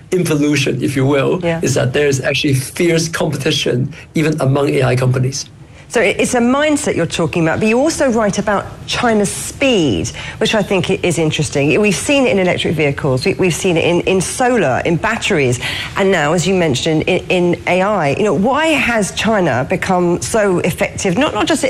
involution, if you will, is that there's actually fierce competition even among AI companies. So it's a mindset you're talking about, but you also write about China's speed, which I think is interesting. We've seen it in electric vehicles, we've seen it in solar, in batteries, and now, as you mentioned, in AI. Why has China become so effective, not just